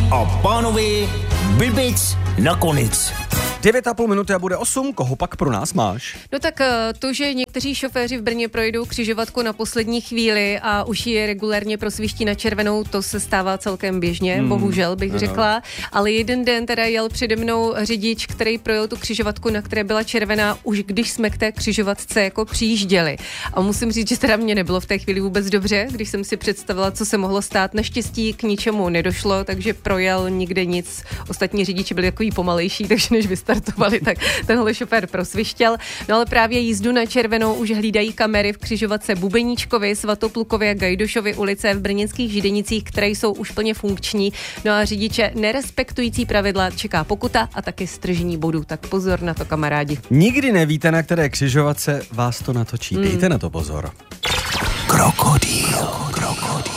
a pánovi, blbic nakonec. 9,5 minuty a bude 8, koho pak pro nás máš? No tak to, že někteří šoféři v Brně projdou křižovatku na poslední chvíli a už je regulérně prosviští na červenou, to se stává celkem běžně, bohužel bych řekla, ale jeden den teda jel přede mnou řidič, který projel tu křižovatku, na které byla červená, už když jsme k té křižovatce jako přijížděli. A musím říct, že teda mě nebylo v té chvíli vůbec dobře, když jsem si představila, co se mohlo stát. Naštěstí k ničemu nedošlo, takže projel nikde nic. Ostatní řidiči byli takový pomalejší, takže než vystartovali, tak tenhle šofér prosvištěl. No ale právě jízdu na červenou už hlídají kamery v křižovatce Bubeníčkovy, Svatoplukově a Gajdošovy ulice v brněnských Židenicích, které jsou už plně funkční. No a řidiče nerespektující pravidla čeká pokuta a taky stržení bodů. Tak pozor na to, kamarádi. Nikdy nevíte, na které křižovatce vás to natočí. Dejte na to pozor. Krokodýl.